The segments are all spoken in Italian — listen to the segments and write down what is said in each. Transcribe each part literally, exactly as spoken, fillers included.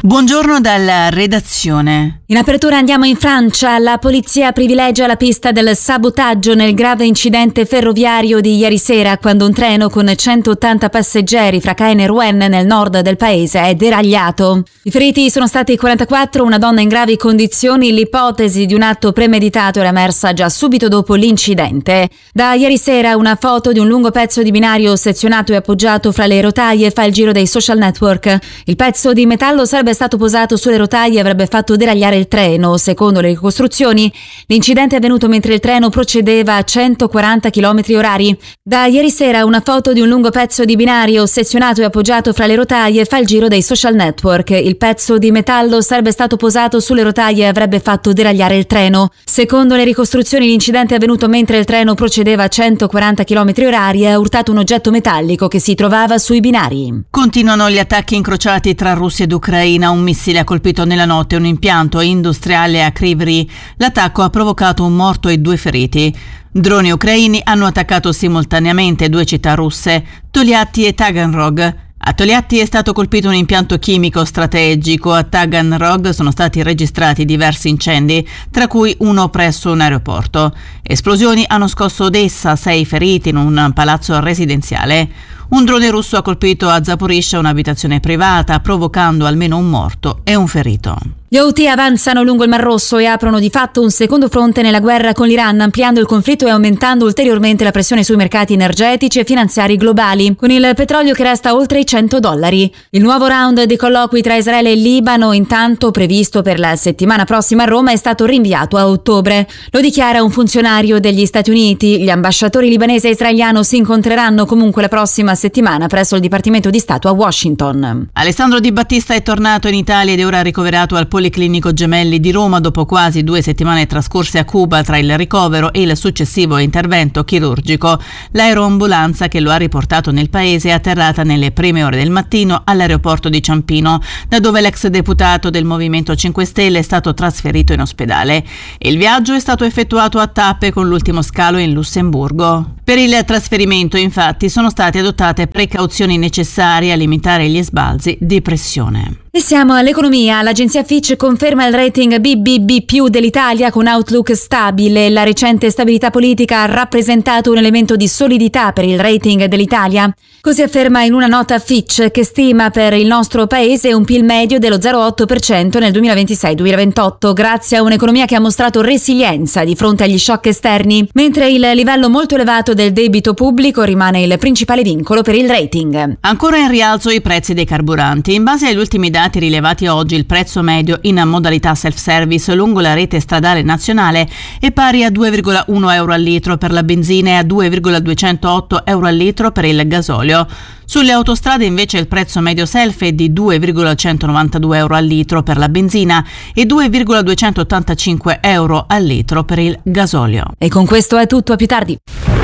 Buongiorno dalla redazione. In apertura andiamo in Francia. La polizia privilegia la pista del sabotaggio nel grave incidente ferroviario di ieri sera, quando un treno con centottanta passeggeri fra Caen e Rouen nel nord del paese è deragliato. I feriti sono stati quarantaquattro, una donna in gravi condizioni. L'ipotesi di un atto premeditato era emersa già subito dopo l'incidente. Da ieri sera una foto di un lungo pezzo di binario sezionato e appoggiato fra le rotaie fa il giro dei social network. Il pezzo di metallo sarebbe stato posato sulle rotaie e avrebbe fatto deragliare il treno. Secondo le ricostruzioni, l'incidente è avvenuto mentre il treno procedeva a centoquaranta chilometri orari. Da ieri sera una foto di un lungo pezzo di binario sezionato e appoggiato fra le rotaie fa il giro dei social network. Il pezzo di metallo sarebbe stato posato sulle rotaie e avrebbe fatto deragliare il treno. Secondo le ricostruzioni, l'incidente è avvenuto mentre il treno procedeva a centoquaranta chilometri orari e ha urtato un oggetto metallico che si trovava sui binari. Continuano gli attacchi incrociati tra Russia ed Ucraina. Un missile ha colpito nella notte un impianto industriale a Kryvyi. L'attacco ha provocato un morto e due feriti. Droni ucraini hanno attaccato simultaneamente due città russe, Tolyatti e Taganrog. A Tolyatti è stato colpito un impianto chimico strategico. A Taganrog sono stati registrati diversi incendi, tra cui uno presso un aeroporto. Esplosioni hanno scosso Odessa, sei feriti in un palazzo residenziale. Un drone russo ha colpito a Zaporizhzhia un'abitazione privata, provocando almeno un morto e un ferito. Gli Houthi avanzano lungo il Mar Rosso e aprono di fatto un secondo fronte nella guerra con l'Iran, ampliando il conflitto e aumentando ulteriormente la pressione sui mercati energetici e finanziari globali, con il petrolio che resta oltre i cento dollari. Il nuovo round di colloqui tra Israele e Libano, intanto previsto per la settimana prossima a Roma, è stato rinviato a ottobre. Lo dichiara un funzionario degli Stati Uniti. Gli ambasciatori libanese e israeliano si incontreranno comunque la prossima settimana presso il Dipartimento di Stato a Washington. Alessandro Di Battista è tornato in Italia ed è ora ricoverato al Policlinico Gemelli di Roma dopo quasi due settimane trascorse a Cuba tra il ricovero e il successivo intervento chirurgico. L'aeroambulanza che lo ha riportato nel paese è atterrata nelle prime ore del mattino all'aeroporto di Ciampino, da dove l'ex deputato del Movimento cinque Stelle è stato trasferito in ospedale. Il viaggio è stato effettuato a tappe con l'ultimo scalo in Lussemburgo. Per il trasferimento, infatti, sono state adottate precauzioni necessarie a limitare gli sbalzi di pressione. E siamo all'economia. L'agenzia Fitch conferma il rating B B B più dell'Italia con outlook stabile. La recente stabilità politica ha rappresentato un elemento di solidità per il rating dell'Italia. Così afferma in una nota Fitch, che stima per il nostro paese un P I L medio dello zero virgola otto per cento nel duemilaventisei duemilaventotto, grazie a un'economia che ha mostrato resilienza di fronte agli shock esterni, mentre il livello molto elevato del debito pubblico rimane il principale vincolo per il rating. Ancora in rialzo i prezzi dei carburanti. In base agli ultimi dati rilevati oggi, il prezzo medio in modalità self-service lungo la rete stradale nazionale è pari a due virgola uno euro al litro per la benzina e a due virgola duecentootto euro al litro per il gasolio. Sulle autostrade invece il prezzo medio self è di due virgola centonovantadue euro al litro per la benzina e due virgola duecentottantacinque euro al litro per il gasolio. E con questo è tutto, a più tardi.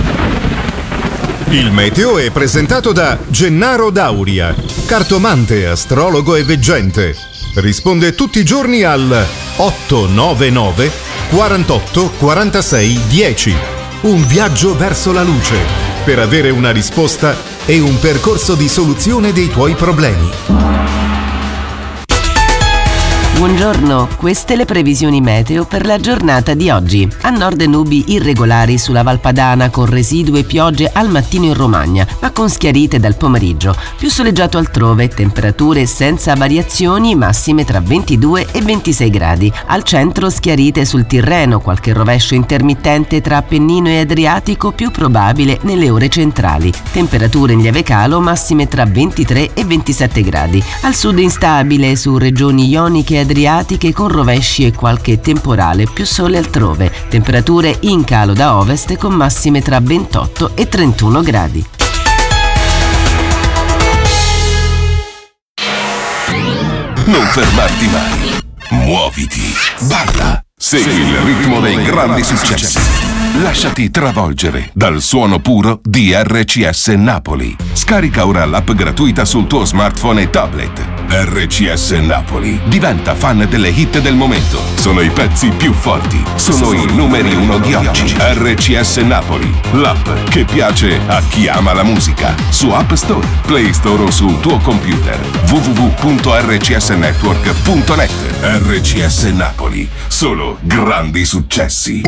Il meteo è presentato da Gennaro Dauria, cartomante, astrologo e veggente. Risponde tutti i giorni al otto nove nove quarantotto quarantasei dieci. Un viaggio verso la luce per avere una risposta e un percorso di soluzione dei tuoi problemi. Buongiorno, queste le previsioni meteo per la giornata di oggi. A nord nubi irregolari sulla Valpadana con residue piogge al mattino in Romagna, ma con schiarite dal pomeriggio. Più soleggiato altrove, temperature senza variazioni, massime tra ventidue e ventisei gradi. Al centro schiarite sul Tirreno, qualche rovescio intermittente tra Appennino e Adriatico più probabile nelle ore centrali. Temperature in lieve calo, massime tra ventitré e ventisette gradi. Al sud instabile su regioni ioniche e adriatiche con rovesci e qualche temporale, più sole altrove. Temperature in calo da ovest con massime tra ventotto e trentuno gradi. Non fermarti mai. Muoviti. Balla. Segui il ritmo dei grandi successi. Lasciati travolgere dal suono puro di R C S Napoli. Scarica ora l'app gratuita sul tuo smartphone e tablet. R C S Napoli. Diventa fan delle hit del momento. Sono i pezzi più forti. Sono i numeri uno di oggi. R C S Napoli. L'app che piace a chi ama la musica. Su App Store, Play Store o sul tuo computer. w w w punto r c s network punto net. R C S Napoli. Solo grandi successi.